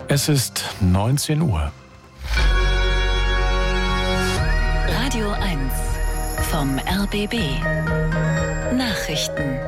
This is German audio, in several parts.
Es ist 19 Uhr. Radio 1 vom RBB. Nachrichten.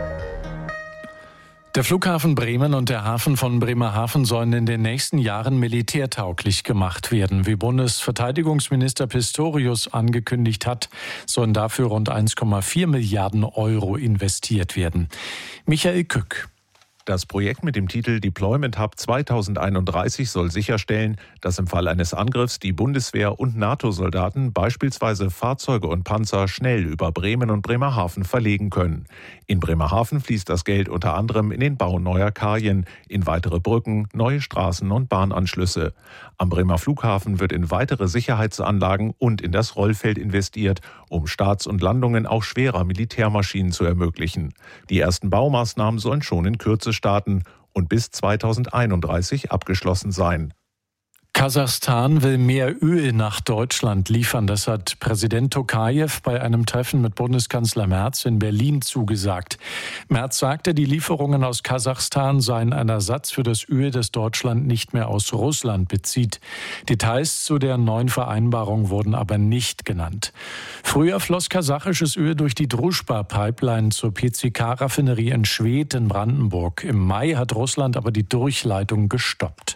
Der Flughafen Bremen und der Hafen von Bremerhaven sollen in den nächsten Jahren militärtauglich gemacht werden. Wie Bundesverteidigungsminister Pistorius angekündigt hat, sollen dafür rund 1,4 Milliarden Euro investiert werden. Michael Kück. Das Projekt mit dem Titel Deployment Hub 2031 soll sicherstellen, dass im Fall eines Angriffs die Bundeswehr und NATO-Soldaten beispielsweise Fahrzeuge und Panzer schnell über Bremen und Bremerhaven verlegen können. In Bremerhaven fließt das Geld unter anderem in den Bau neuer Kajen, in weitere Brücken, neue Straßen und Bahnanschlüsse. Am Bremer Flughafen wird in weitere Sicherheitsanlagen und in das Rollfeld investiert, um Starts und Landungen auch schwerer Militärmaschinen zu ermöglichen. Die ersten Baumaßnahmen sollen schon in Kürze starten und bis 2031 abgeschlossen sein. Kasachstan will mehr Öl nach Deutschland liefern. Das hat Präsident Tokajew bei einem Treffen mit Bundeskanzler Merz in Berlin zugesagt. Merz sagte, die Lieferungen aus Kasachstan seien ein Ersatz für das Öl, das Deutschland nicht mehr aus Russland bezieht. Details zu der neuen Vereinbarung wurden aber nicht genannt. Früher floss kasachisches Öl durch die Druschba-Pipeline zur PCK-Raffinerie in Schwedt in Brandenburg. Im Mai hat Russland aber die Durchleitung gestoppt.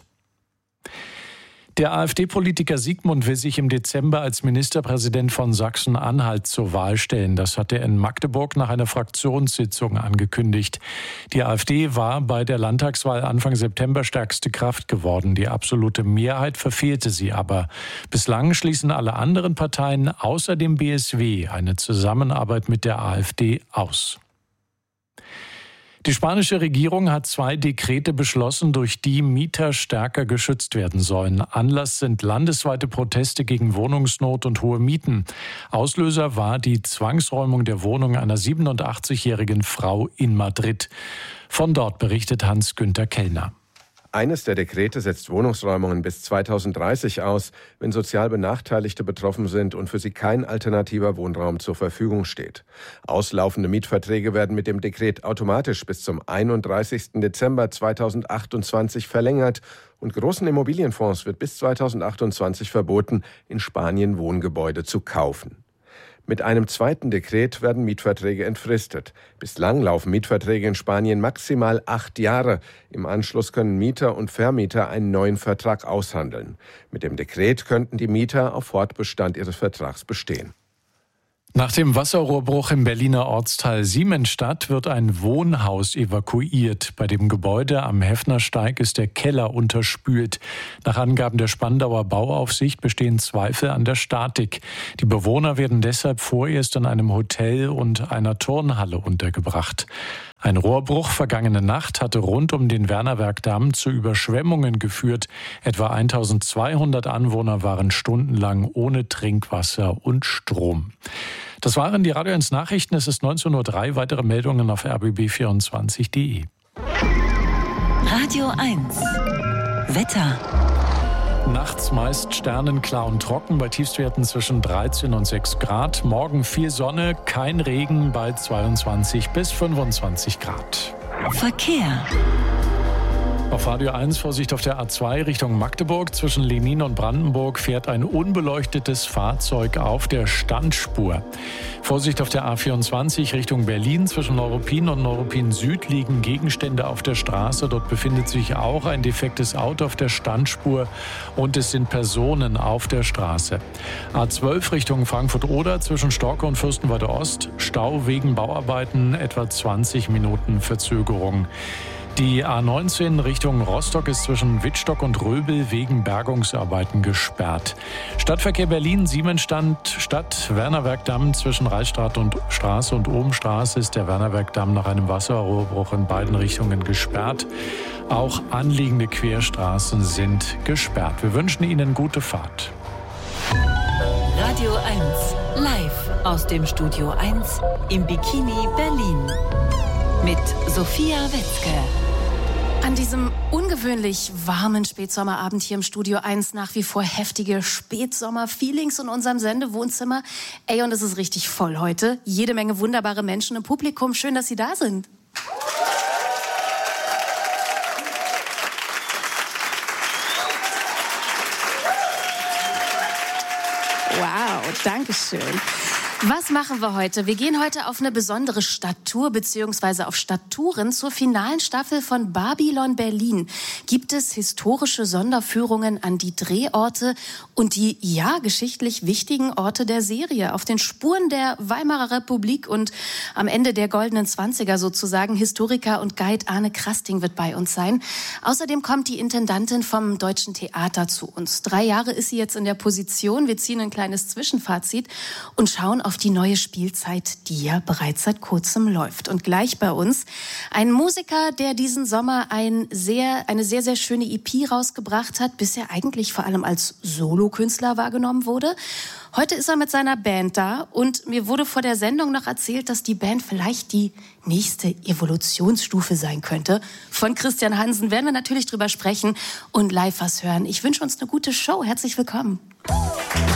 Der AfD-Politiker Siegmund will sich im Dezember als Ministerpräsident von Sachsen-Anhalt zur Wahl stellen. Das hat er in Magdeburg nach einer Fraktionssitzung angekündigt. Die AfD war bei der Landtagswahl Anfang September stärkste Kraft geworden. Die absolute Mehrheit verfehlte sie aber. Bislang schließen alle anderen Parteien außer dem BSW eine Zusammenarbeit mit der AfD aus. Die spanische Regierung hat 2 Dekrete beschlossen, durch die Mieter stärker geschützt werden sollen. Anlass sind landesweite Proteste gegen Wohnungsnot und hohe Mieten. Auslöser war die Zwangsräumung der Wohnung einer 87-jährigen Frau in Madrid. Von dort berichtet Hans-Günther Kellner. Eines der Dekrete setzt Wohnungsräumungen bis 2030 aus, wenn sozial Benachteiligte betroffen sind und für sie kein alternativer Wohnraum zur Verfügung steht. Auslaufende Mietverträge werden mit dem Dekret automatisch bis zum 31. Dezember 2028 verlängert und großen Immobilienfonds wird bis 2028 verboten, in Spanien Wohngebäude zu kaufen. Mit einem zweiten Dekret werden Mietverträge entfristet. Bislang laufen Mietverträge in Spanien maximal 8 Jahre. Im Anschluss können Mieter und Vermieter einen neuen Vertrag aushandeln. Mit dem Dekret könnten die Mieter auf Fortbestand ihres Vertrags bestehen. Nach dem Wasserrohrbruch im Berliner Ortsteil Siemensstadt wird ein Wohnhaus evakuiert. Bei dem Gebäude am Heffnersteig ist der Keller unterspült. Nach Angaben der Spandauer Bauaufsicht bestehen Zweifel an der Statik. Die Bewohner werden deshalb vorerst in einem Hotel und einer Turnhalle untergebracht. Ein Rohrbruch vergangene Nacht hatte rund um den Wernerwerk-Damm zu Überschwemmungen geführt. Etwa 1200 Anwohner waren stundenlang ohne Trinkwasser und Strom. Das waren die Radio 1 Nachrichten. Es ist 19:03 Uhr. Weitere Meldungen auf rbb24.de. Radio 1 Wetter. Nachts meist sternenklar und trocken, bei Tiefstwerten zwischen 13 und 6 Grad. Morgen viel Sonne, kein Regen bei 22 bis 25 Grad. Verkehr. Auf Radio 1 Vorsicht auf der A2 Richtung Magdeburg. Zwischen Lenin und Brandenburg fährt ein unbeleuchtetes Fahrzeug auf der Standspur. Vorsicht auf der A24 Richtung Berlin. Zwischen Neuruppin und Neuruppin Süd liegen Gegenstände auf der Straße. Dort befindet sich auch ein defektes Auto auf der Standspur und es sind Personen auf der Straße. A12 Richtung Frankfurt-Oder zwischen Storke und Fürstenwalde Ost. Stau wegen Bauarbeiten, etwa 20 Minuten Verzögerung. Die A19 Richtung Rostock ist zwischen Wittstock und Röbel wegen Bergungsarbeiten gesperrt. Stadtverkehr Berlin, Siemensstadt, Stadt, Wernerwerk-Damm zwischen Reichsstraße und Ohmstraße ist der Wernerwerk-Damm nach einem Wasserrohrbruch in beiden Richtungen gesperrt. Auch anliegende Querstraßen sind gesperrt. Wir wünschen Ihnen gute Fahrt. Radio 1 live aus dem Studio 1 im Bikini Berlin mit Sophia Wetzke. An diesem ungewöhnlich warmen Spätsommerabend hier im Studio 1 nach wie vor heftige Spätsommer-Feelings in unserem Sendewohnzimmer. Ey, und es ist richtig voll heute. Jede Menge wunderbare Menschen im Publikum. Schön, dass Sie da sind. Dankeschön. Was machen wir heute? Wir gehen heute auf eine besondere Stadttour beziehungsweise auf Stadttouren zur finalen Staffel von Babylon Berlin. Gibt es historische Sonderführungen an die Drehorte und die, geschichtlich wichtigen Orte der Serie. Auf den Spuren der Weimarer Republik und am Ende der goldenen 20er sozusagen. Historiker und Guide Arne Krasting wird bei uns sein. Außerdem kommt die Intendantin vom Deutschen Theater zu uns. 3 Jahre ist sie jetzt in der Position. Wir ziehen ein kleines Zwischenfazit und schauen auf die neue Spielzeit, die ja bereits seit kurzem läuft. Und gleich bei uns ein Musiker, der diesen Sommer eine sehr, sehr schöne EP rausgebracht hat, bisher eigentlich vor allem als Solokünstler wahrgenommen wurde. Heute ist er mit seiner Band da und mir wurde vor der Sendung noch erzählt, dass die Band vielleicht die nächste Evolutionsstufe sein könnte. Von Christian Hansen werden wir natürlich drüber sprechen und live was hören. Ich wünsche uns eine gute Show. Herzlich willkommen.